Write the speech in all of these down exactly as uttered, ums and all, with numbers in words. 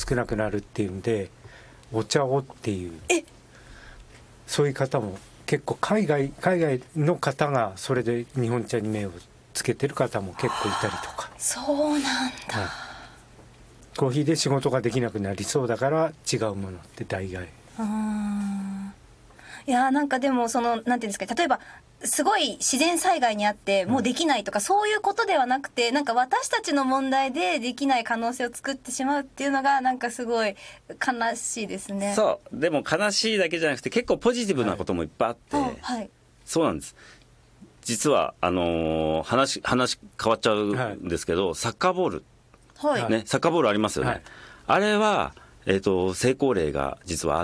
少なくなるっていうんでお茶をっていう、 えそういう方も結構海外海外の方がそれで日本茶に目をつけてる方も結構いたりとか。 そうなんだ、はい、 コーヒーで仕事ができなくなりそうだから違うものって代替え。 あいやなんかでもそのなんていうんですか、例えばすごい自然災害にあってもうできないとか、うん、そういうことではなくて、なんか私たちの問題でできない可能性を作ってしまうっていうのがなんかすごい悲しいですね。 そうでも悲しいだけじゃなくて結構ポジティブなこともいっぱいあって、はいはい、そうなんです。実はあのー、話話変わっちゃうんですけど、はい、サッカーボール、はいね、サッカーボールありますよね、はい、あれは、えーと、成功例が実はあって、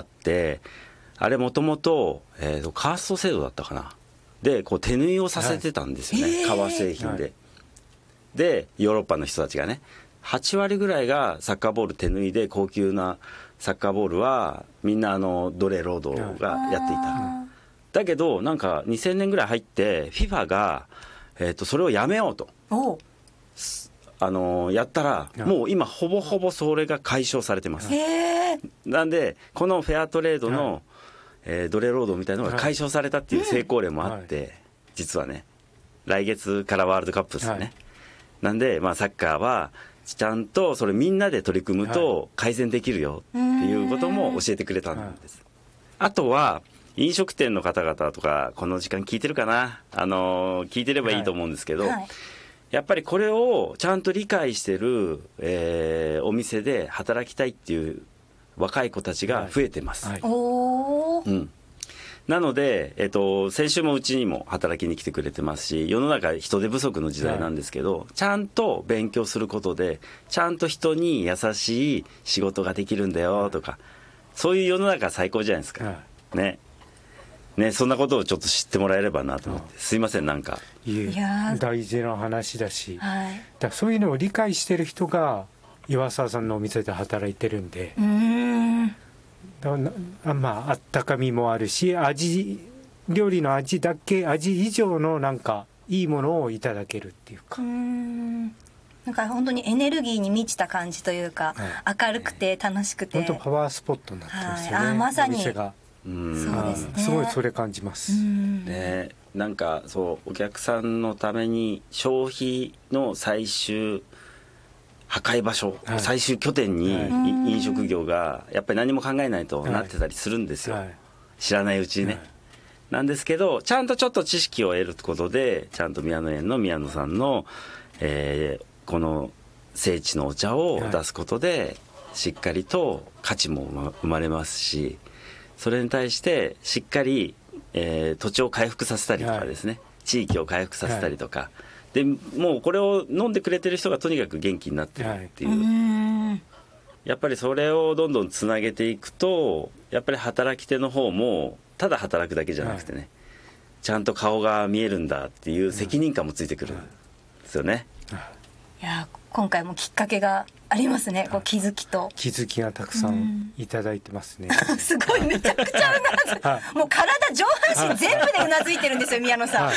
あれもともとカースト制度だったかなでこう手縫いをさせてたんですよね、はい、革製品で、はい、でヨーロッパの人たちがねはち割ぐらいがサッカーボール手縫いで、高級なサッカーボールはみんなあの奴隷労働がやっていた、はい、だけどなんかにせんねんぐらい入って FIFA が、えー、とそれをやめようとあのやったら、もう今ほぼほぼそれが解消されてます。なんでこのフェアトレードの、はいえー、奴隷労働みたいなのが解消されたっていう成功例もあって、はいうん、実はね来月からワールドカップですね、はい、なんで、まあ、サッカーはちゃんとそれみんなで取り組むと改善できるよっていうことも教えてくれたんです、はい、あとは飲食店の方々とかこの時間聞いてるかな、あのー、聞いてればいいと思うんですけど、はいはいやっぱりこれをちゃんと理解してる、えー、お店で働きたいっていう若い子たちが増えてます、はいはいうん、なので、えっと、先週もうちにも働きに来てくれてますし、世の中人手不足の時代なんですけど、はい、ちゃんと勉強することでちゃんと人に優しい仕事ができるんだよとか、そういう世の中最高じゃないですか、はいねね、そんなことをちょっと知ってもらえればなと思って、うん、すいませんなんかいえ大事な話だし、はい、だそういうのを理解してる人が岩沢さんのお店で働いてるんで、うーんだなまああったかみもあるし、味料理の味だけ味以上のなんかいいものをいただけるっていうか、うーんなんか本当にエネルギーに満ちた感じというか、はい、明るくて楽しくて、 本当パワースポットになってますよね、はい、 あまさにお店がうんそうですね、 すごいそれ感じますね。なんかそうお客さんのために消費の最終破壊場所、はい、最終拠点に、はい、飲食業がやっぱり何も考えないとなってたりするんですよ、はい、知らないうちにね、はい、なんですけどちゃんとちょっと知識を得ることでちゃんと宮野園の宮野さんの、えー、この聖地のお茶を出すことで、はい、しっかりと価値も生まれますし、それに対してしっかり、えー、土地を回復させたりとかですね、はい、地域を回復させたりとか、はい、でもうこれを飲んでくれてる人がとにかく元気になってるっていう、はい、やっぱりそれをどんどんつなげていくと、やっぱり働き手の方もただ働くだけじゃなくてね、はい、ちゃんと顔が見えるんだっていう責任感もついてくるんですよね、 はいはい、いや今回もきっかけがありますね、こう気づきと気づきがたくさんいただいてますね、 うん、すごいめちゃくちゃうなず、はい、もう体上半身全部でうなずいてるんですよ宮野さん、はい、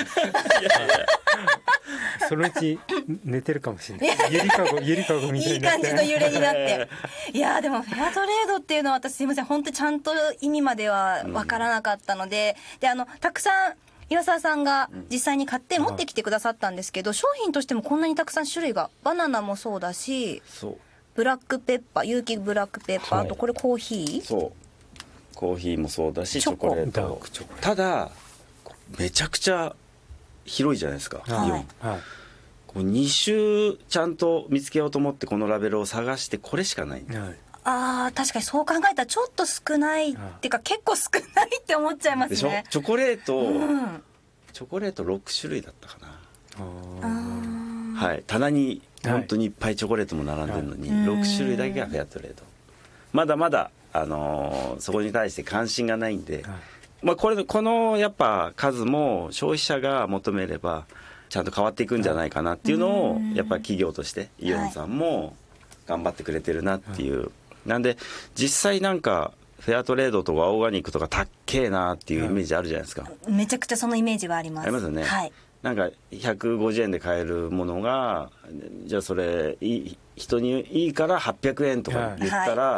そのうち寝てるかもしれないゆりかごゆりかごみたいになっていい感じの揺れになっていやでもフェアトレードっていうのは私すいません本当にちゃんと意味までは分からなかったので、うん、であのたくさん岩沢さんが実際に買って持ってきてくださったんですけど、商品としてもこんなにたくさん種類が、バナナもそうだし、そうブラックペッパー、有機ブラックペッパー、はい、あとこれコーヒー、 そうコーヒーもそうだしチョコレート、ただめちゃくちゃ広いじゃないですか、はい、イオン、はい、こうに種ちゃんと見つけようと思ってこのラベルを探してこれしかないんです、はい、 あ確かにそう考えたらちょっと少ないっていうか結構少ないって思っちゃいますね。 でしょ、チョコレート、うん、チョコレートろく種類だったかな、あ、はい、棚に本当にいっぱいチョコレートも並んでるのに、はい、ろく種類だけがフェアトレード、まだまだ、あのー、そこに対して関心がないんで、はい、まあ、これこのやっぱ数も消費者が求めればちゃんと変わっていくんじゃないかなっていうのをやっぱ企業としてイオンさんも頑張ってくれてるなっていう、はい、なんで実際なんかフェアトレードとかオーガニックとかたっけえなっていうイメージあるじゃないですか、はい、 めちゃくちゃそのイメージはあります。 ありますよね、はい、なんかひゃくごじゅうえんで買えるものがじゃあそれいい人にいいからはっぴゃくえんとか言ったら、はい